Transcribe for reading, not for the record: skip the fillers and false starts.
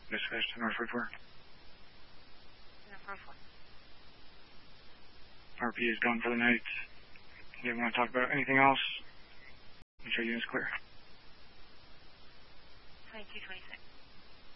Dispatch to Northwood 4. RP is gone for the night. Do you want to talk about anything else? Make sure unit's clear. 2226.